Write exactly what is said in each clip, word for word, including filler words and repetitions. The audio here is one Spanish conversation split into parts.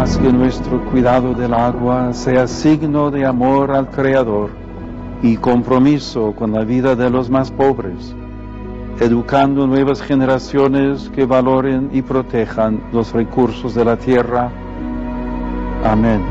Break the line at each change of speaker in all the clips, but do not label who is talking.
haz que nuestro cuidado del agua sea signo de amor al Creador y compromiso con la vida de los más pobres, educando nuevas generaciones que valoren y protejan los recursos de la tierra. Amén.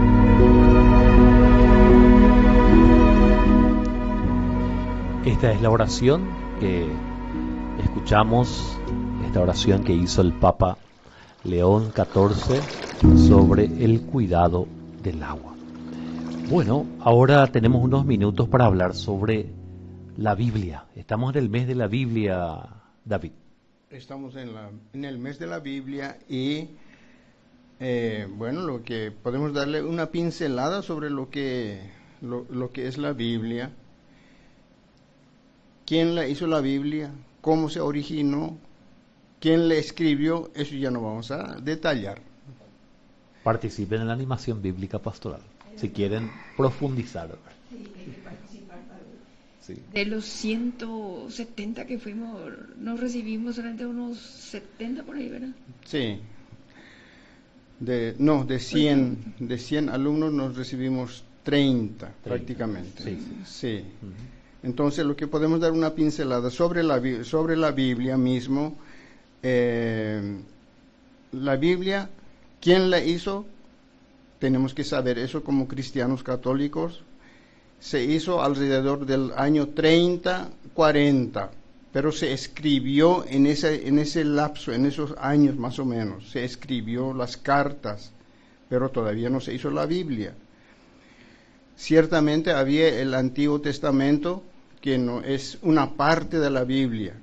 Esta es la oración que escuchamos, esta oración que hizo el Papa León catorce sobre el cuidado del agua. Bueno, ahora tenemos unos minutos para hablar sobre la Biblia. Estamos en el mes de la Biblia, David.
Estamos en, la, en el mes de la Biblia y eh, bueno, lo que podemos darle una pincelada sobre lo que, lo, lo que es la Biblia. ¿Quién la hizo la Biblia? ¿Cómo se originó? ¿Quién le escribió? Eso ya no vamos a detallar.
Participen en la animación bíblica pastoral, si quieren profundizar.
Sí, hay que participar tal vez.
Sí.
De los ciento setenta que fuimos, nos recibimos solamente unos setenta por ahí, ¿verdad?
Sí. De, no, de cien, de cien alumnos nos recibimos treinta, treinta. Prácticamente.
Sí, sí.
Sí.
Uh-huh.
Entonces, lo que podemos dar una pincelada sobre la, sobre la Biblia mismo. Eh, la Biblia, ¿quién la hizo? Tenemos que saber eso como cristianos católicos. Se hizo alrededor del año treinta, cuarenta, pero se escribió en ese, en ese lapso, en esos años más o menos. Se escribió las cartas, pero todavía no se hizo la Biblia. Ciertamente había el Antiguo Testamento, que no es una parte de la Biblia,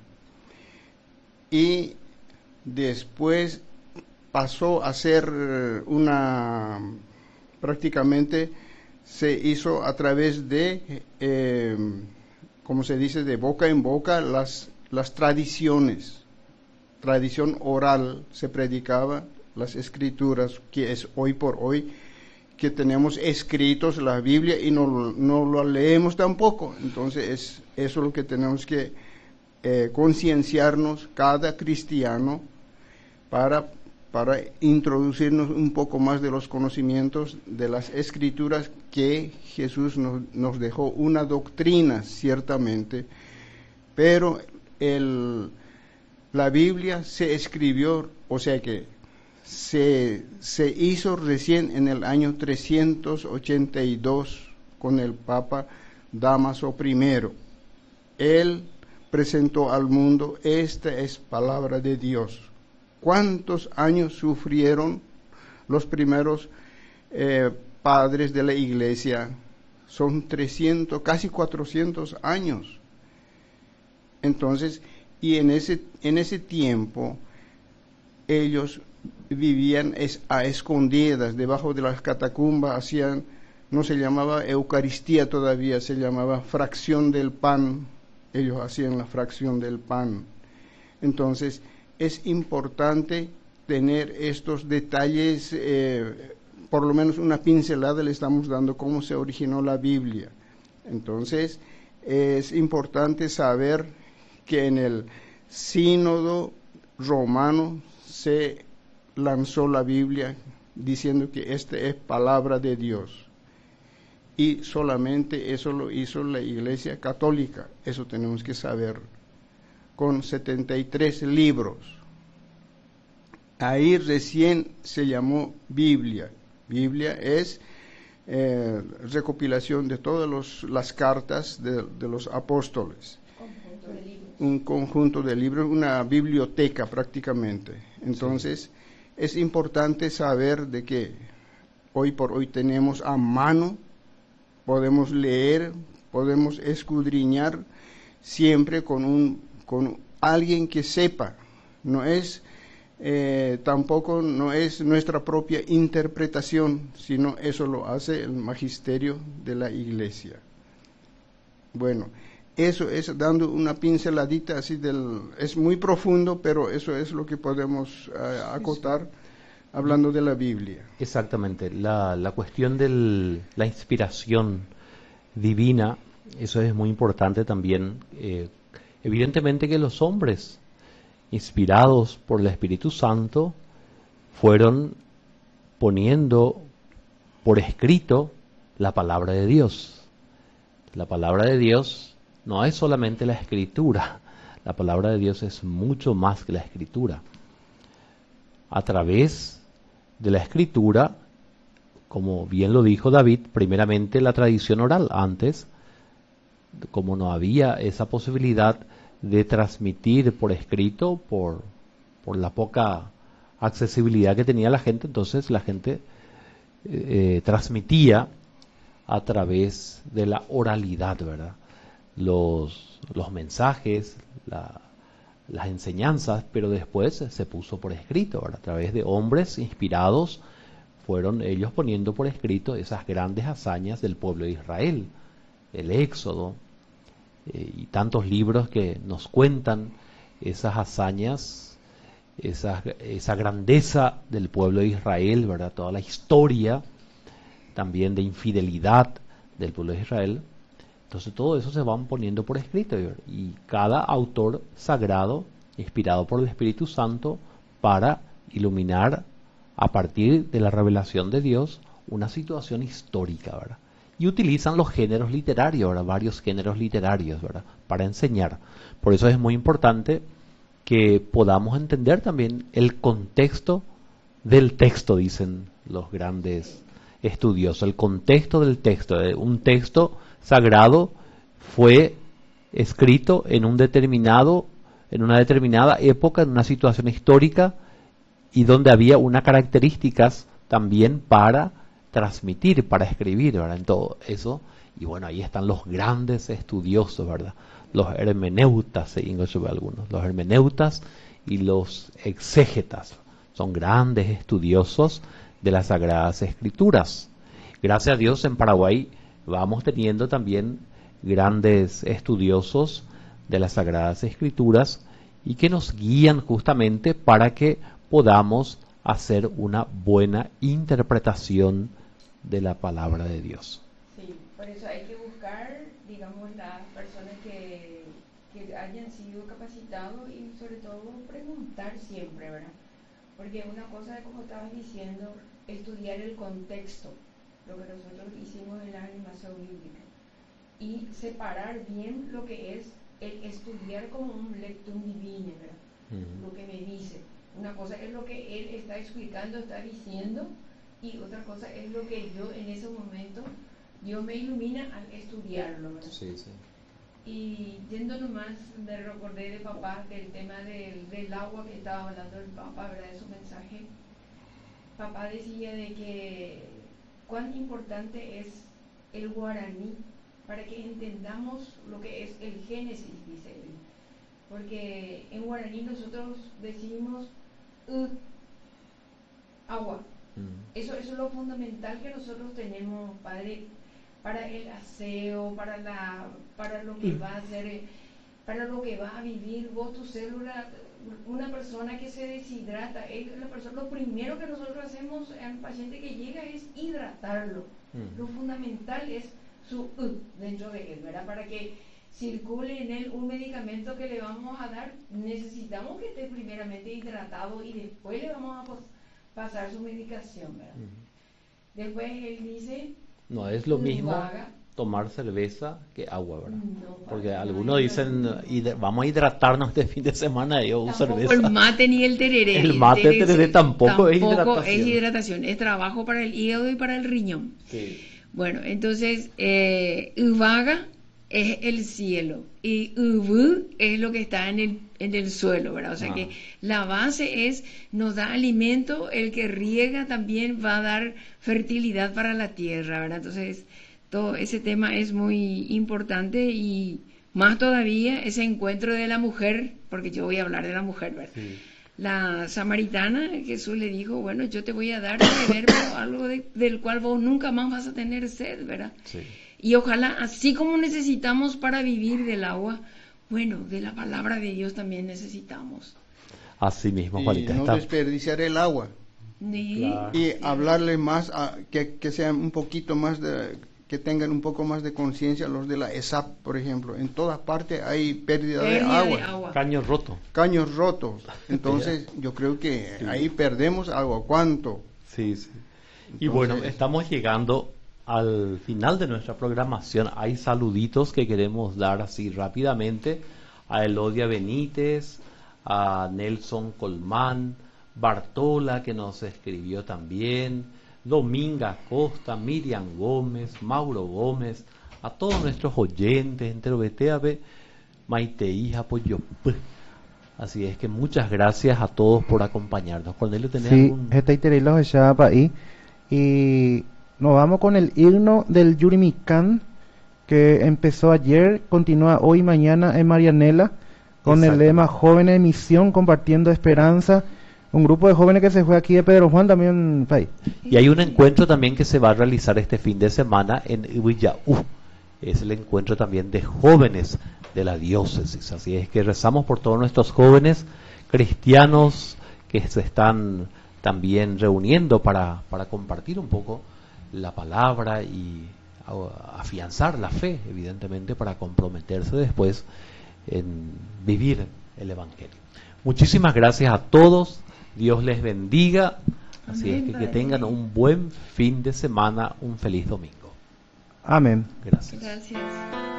y después pasó a ser una, prácticamente se hizo a través de, eh, como se dice, de boca en boca, las, las tradiciones, tradición oral, se predicaba las escrituras, que es hoy por hoy, que tenemos escritos la Biblia y no, no lo leemos tampoco. Entonces es eso lo que tenemos que eh, concienciarnos cada cristiano para, para introducirnos un poco más de los conocimientos de las escrituras, que Jesús nos, nos dejó una doctrina ciertamente, pero el, la Biblia se escribió, o sea que Se, se hizo recién en el año trescientos ochenta y dos con el Papa Dámaso primero. Él presentó al mundo, esta es palabra de Dios. ¿Cuántos años sufrieron los primeros eh, padres de la Iglesia? Son trescientos, casi cuatrocientos años. Entonces, y en ese, en ese tiempo, ellos vivían es, a escondidas debajo de las catacumbas, hacían, no se llamaba Eucaristía todavía, se llamaba fracción del pan. Ellos hacían la fracción del pan. Entonces es importante tener estos detalles, eh, por lo menos una pincelada le estamos dando cómo se originó la Biblia. Entonces es importante saber que en el sínodo romano se lanzó la Biblia diciendo que esta es palabra de Dios, y solamente eso lo hizo la Iglesia Católica. Eso tenemos que saber, con setenta y tres libros. Ahí recién se llamó Biblia. Biblia es eh, recopilación de todas los, las cartas de, de los apóstoles, un conjunto de libros, una biblioteca prácticamente. Entonces sí, es importante saber de que hoy por hoy tenemos a mano, podemos leer, podemos escudriñar siempre con un con alguien que sepa. No es eh, tampoco no es nuestra propia interpretación, sino eso lo hace el magisterio de la Iglesia. Bueno, eso es dando una pinceladita así del, es muy profundo, pero eso es lo que podemos uh, acotar hablando de la Biblia.
Exactamente, la, la cuestión de la inspiración divina, eso es muy importante también. Eh, evidentemente que los hombres inspirados por el Espíritu Santo fueron poniendo por escrito la palabra de Dios. La palabra de Dios no es solamente la escritura, la palabra de Dios es mucho más que la escritura. A través de la escritura, como bien lo dijo David, primeramente la tradición oral. Antes, como no había esa posibilidad de transmitir por escrito, por, por la poca accesibilidad que tenía la gente, entonces la gente eh, transmitía a través de la oralidad, ¿verdad? Los, los mensajes, la, las enseñanzas, pero después se puso por escrito, ¿verdad? A través de hombres inspirados, fueron ellos poniendo por escrito esas grandes hazañas del pueblo de Israel, el Éxodo, eh, y tantos libros que nos cuentan esas hazañas, esa, esa grandeza del pueblo de Israel, ¿verdad? Toda la historia también de infidelidad del pueblo de Israel. Entonces todo eso se van poniendo por escrito, ¿verdad? Y cada autor sagrado, inspirado por el Espíritu Santo, para iluminar a partir de la revelación de Dios una situación histórica, ¿verdad? Y utilizan los géneros literarios, ¿verdad? Varios géneros literarios, ¿verdad? Para enseñar. Por eso es muy importante que podamos entender también el contexto del texto, dicen los grandes estudiosos. El contexto del texto. Un texto sagrado fue escrito en un determinado, en una determinada época, en una situación histórica, y donde había unas características también para transmitir, para escribir, ¿verdad? En todo eso. Y bueno, ahí están los grandes estudiosos, ¿verdad? Los hermeneutas, algunos, los hermeneutas y los exégetas. Son grandes estudiosos de las Sagradas Escrituras. Gracias a Dios en Paraguay vamos teniendo también grandes estudiosos de las Sagradas Escrituras y que nos guían justamente para que podamos hacer una buena interpretación de la palabra de Dios.
Sí, por eso hay que buscar, digamos, las personas que, que hayan sido capacitados y sobre todo preguntar siempre, ¿verdad? Porque una cosa es, como estabas diciendo, estudiar el contexto, lo que nosotros hicimos en la animación bíblica, y separar bien lo que es el estudiar como un lectum divine, ¿verdad? Uh-huh. Lo que me dice. Una cosa es lo que él está explicando, está diciendo, y otra cosa es lo que yo en ese momento, Dios me ilumina al estudiarlo, ¿verdad?
Sí, sí.
Y yendo nomás, me recordé de papá, del tema del, del agua que estaba hablando el papá, ¿verdad? De su mensaje. Papá decía de que cuán importante es el guaraní para que entendamos lo que es el Génesis, dice él. Porque en guaraní nosotros decimos uh, agua. Mm. Eso, eso es lo fundamental que nosotros tenemos, Padre, para el aseo, para la, para lo que mm. va a hacer, para lo que va a vivir vos, tu célula. Una persona que se deshidrata, es la persona, lo primero que nosotros hacemos al paciente que llega es hidratarlo. Mm. Lo fundamental es su uh, dentro de él, ¿verdad? Para que circule en él un medicamento que le vamos a dar, necesitamos que esté primeramente hidratado y después le vamos a pasar su medicación, ¿verdad? Uh-huh. Después él dice...
No es lo mismo
vaga.
Tomar cerveza que agua, ¿verdad?
No,
porque algunos dicen, vamos a hidratarnos este fin de semana, yo uso cerveza.
El mate ni el tereré.
El mate y el tereré tampoco, tampoco es hidratación.
es hidratación, es trabajo para el hígado y para el riñón.
Sí.
Bueno, entonces, eh, Uvaga es el cielo y Ubu es lo que está en el, en el suelo, ¿verdad? O sea ah. que la base es, nos da alimento, el que riega también va a dar fertilidad para la tierra, ¿verdad? Entonces, todo ese tema es muy importante y más todavía ese encuentro de la mujer, porque yo voy a hablar de la mujer, ¿verdad? Sí. La samaritana, Jesús le dijo, bueno, yo te voy a dar de beber algo de, del cual vos nunca más vas a tener sed, ¿verdad?
Sí.
Y ojalá, así como necesitamos para vivir del agua, bueno, de la palabra de Dios también necesitamos.
Así mismo,
y
Juanita.
no
está...
desperdiciar el agua.
Sí.
Claro. Y hablarle más, a, que, que sean un poquito más de... que tengan un poco más de conciencia los de la E S A P, por ejemplo. En todas partes hay pérdida, pérdida de, agua.
de agua.
Caños rotos.
Caños rotos. Entonces, yo creo que sí. ahí perdemos agua. ¿Cuánto?
Sí, sí. Y bueno,
Entonces,
estamos llegando al final de nuestra programación. Hay saluditos que queremos dar así rápidamente a Elodia Benítez, a Nelson Colmán, Bartola, que nos escribió también, Dominga Costa, Miriam Gómez, Mauro Gómez, a todos nuestros oyentes, entero Beteabe, Maiteí, Apoyopé. Así es que muchas gracias a todos por acompañarnos. Cornelio, ¿tenés
Sí,
algún...?
este iterelos ya para ahí. Y nos vamos con el himno del Yurimicán, que empezó ayer, continúa hoy y mañana en Marianela, con el lema Jóvenes en Misión, compartiendo esperanza. Un grupo de jóvenes que se fue aquí de Pedro Juan también, país.
Y hay un encuentro también que se va a realizar este fin de semana en Huillaú. Es el encuentro también de jóvenes de la diócesis. Así es que rezamos por todos nuestros jóvenes cristianos que se están también reuniendo para, para compartir un poco la palabra y afianzar la fe, evidentemente, para comprometerse después en vivir el Evangelio. Muchísimas gracias a todos. Dios les bendiga. Así es que que tengan un buen fin de semana, un feliz domingo.
Amén.
Gracias.
Gracias.